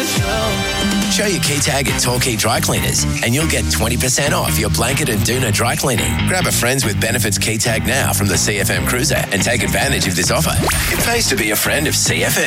special. Show your key tag at Torquay Dry Cleaners and you'll get 20% off your blanket and doona dry cleaning. Grab a Friends with Benefits key tag now from the CFM Cruiser and take advantage of this offer. It pays to be a friend of CFM.